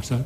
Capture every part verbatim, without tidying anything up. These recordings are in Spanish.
pasar.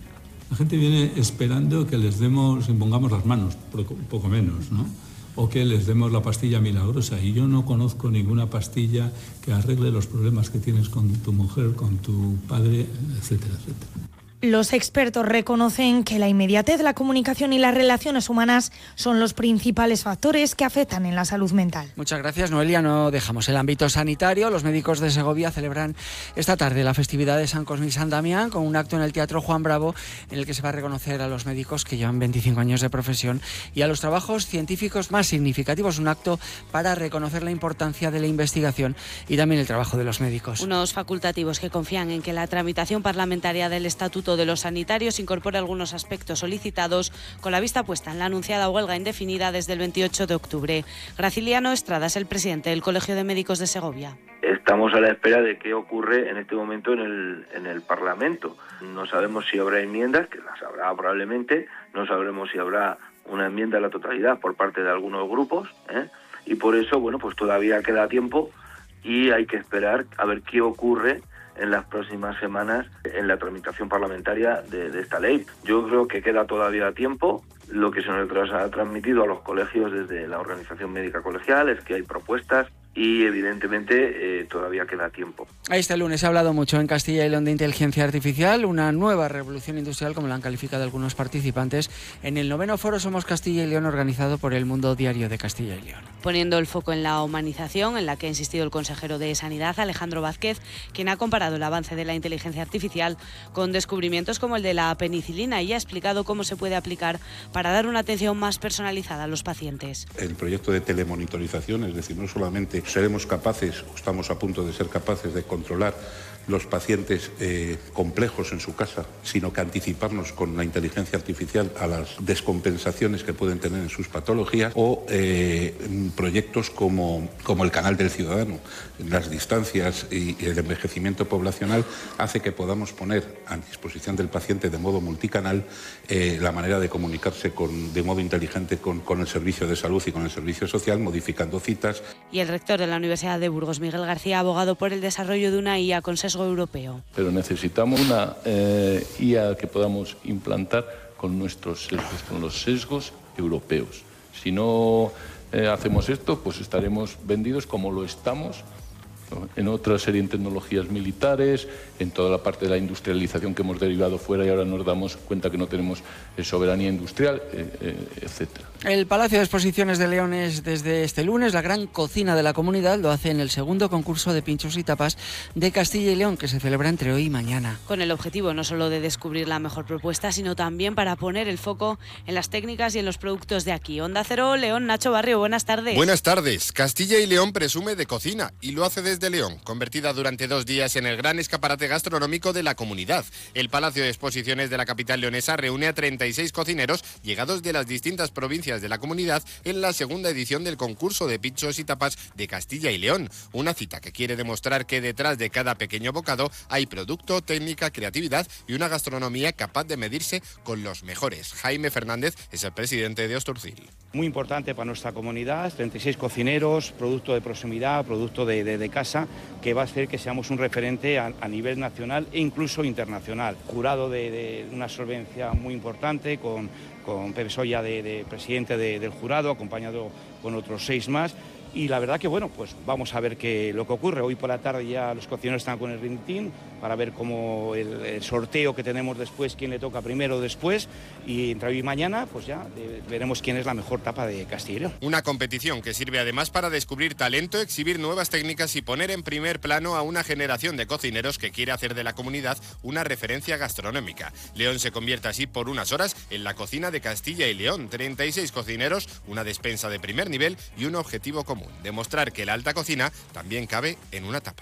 La gente viene esperando que les demos, impongamos las manos, poco menos, ¿no? O que les demos la pastilla milagrosa. Y yo no conozco ninguna pastilla que arregle los problemas que tienes con tu mujer, con tu padre, etcétera, etcétera. Los expertos reconocen que la inmediatez, la comunicación y las relaciones humanas son los principales factores que afectan en la salud mental. Muchas gracias, Noelia. No dejamos el ámbito sanitario. Los médicos de Segovia celebran esta tarde la festividad de San Cosme y San Damián con un acto en el Teatro Juan Bravo en el que se va a reconocer a los médicos que llevan veinticinco años de profesión y a los trabajos científicos más significativos. Un acto para reconocer la importancia de la investigación y también el trabajo de los médicos. Unos facultativos que confían en que la tramitación parlamentaria del Estatuto de los Sanitarios incorpora algunos aspectos solicitados con la vista puesta en la anunciada huelga indefinida desde el veintiocho de octubre. Graciliano Estrada es el presidente del Colegio de Médicos de Segovia. Estamos a la espera de qué ocurre en este momento en el, en el Parlamento. No sabemos si habrá enmiendas, que las habrá probablemente, no sabremos si habrá una enmienda a la totalidad por parte de algunos grupos, ¿eh? Y por eso, bueno, pues todavía queda tiempo y hay que esperar a ver qué ocurre en las próximas semanas en la tramitación parlamentaria de, de esta ley. Yo creo que queda todavía tiempo. Lo que se nos ha transmitido a los colegios desde la Organización Médica Colegial es que hay propuestas y evidentemente eh, todavía queda tiempo. Este lunes se ha hablado mucho en Castilla y León de inteligencia artificial, una nueva revolución industrial, como la han calificado algunos participantes, en el noveno foro Somos Castilla y León, organizado por el Mundo Diario de Castilla y León. Poniendo el foco en la humanización, en la que ha insistido el consejero de Sanidad, Alejandro Vázquez, quien ha comparado el avance de la inteligencia artificial con descubrimientos como el de la penicilina y ha explicado cómo se puede aplicar para dar una atención más personalizada a los pacientes. El proyecto de telemonitorización, es decir, no solamente seremos capaces, o estamos a punto de ser capaces de controlar los pacientes eh, complejos en su casa, sino que anticiparnos con la inteligencia artificial a las descompensaciones que pueden tener en sus patologías, o eh, proyectos como, como el Canal del Ciudadano. Las distancias y el envejecimiento poblacional hace que podamos poner a disposición del paciente de modo multicanal eh, la manera de comunicarse con, de modo inteligente con, con el servicio de salud y con el servicio social, modificando citas. Y el rector de la Universidad de Burgos, Miguel García, ha abogado por el desarrollo de una I A con sesgo europeo. Pero necesitamos una eh, I A que podamos implantar con nuestros sesgos, con los sesgos europeos. Si no eh, hacemos esto, pues estaremos vendidos como lo estamos, ¿no?, en otra serie de tecnologías militares, en toda la parte de la industrialización que hemos derivado fuera y ahora nos damos cuenta que no tenemos eh, soberanía industrial, eh, eh, etcétera. El Palacio de Exposiciones de León es desde este lunes la gran cocina de la comunidad. Lo hace en el segundo concurso de pinchos y tapas de Castilla y León, que se celebra entre hoy y mañana. Con el objetivo no solo de descubrir la mejor propuesta, sino también para poner el foco en las técnicas y en los productos de aquí. Onda Cero, León, Nacho Barrio, buenas tardes. Buenas tardes. Castilla y León presume de cocina y lo hace desde León, convertida durante dos días en el gran escaparate gastronómico de la comunidad. El Palacio de Exposiciones de la capital leonesa reúne a treinta y seis cocineros llegados de las distintas provincias de la comunidad en la segunda edición del concurso de pinchos y tapas de Castilla y León. Una cita que quiere demostrar que detrás de cada pequeño bocado hay producto, técnica, creatividad y una gastronomía capaz de medirse con los mejores. Jaime Fernández es el presidente de Osturcil. Muy importante para nuestra comunidad, treinta y seis cocineros, producto de proximidad, producto de, de, de casa, que va a hacer que seamos un referente a, a nivel nacional e incluso internacional. Jurado de, de una solvencia muy importante, con, con Pepe Soya de, de presidente de, del jurado, acompañado con otros seis más. Y la verdad que bueno, pues vamos a ver qué, lo que ocurre. Hoy por la tarde ya los cocineros están con el Ring Team para ver cómo el, el sorteo que tenemos después, quién le toca primero o después. Y entre hoy y mañana pues ya de, veremos quién es la mejor tapa de Castilla y León. Una competición que sirve además para descubrir talento, exhibir nuevas técnicas y poner en primer plano a una generación de cocineros que quiere hacer de la comunidad una referencia gastronómica. León se convierte así por unas horas en la cocina de Castilla y León. treinta y seis cocineros, una despensa de primer nivel y un objetivo común: demostrar que la alta cocina también cabe en una tapa.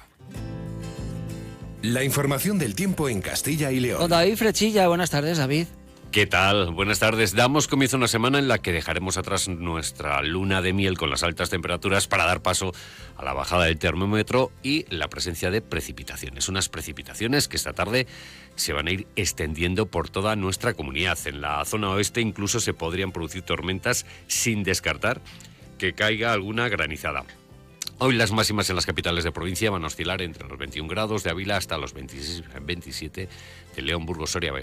La información del tiempo en Castilla y León. Con David Frechilla, buenas tardes, David. ¿Qué tal? Buenas tardes. Damos comienzo a una semana en la que dejaremos atrás nuestra luna de miel con las altas temperaturas para dar paso a la bajada del termómetro y la presencia de precipitaciones. Unas precipitaciones que esta tarde se van a ir extendiendo por toda nuestra comunidad. En la zona oeste incluso se podrían producir tormentas, sin descartar que caiga alguna granizada. Hoy las máximas en las capitales de provincia van a oscilar entre los veintiún grados de Ávila hasta los veintiséis, veintisiete de León, Burgos, Soria,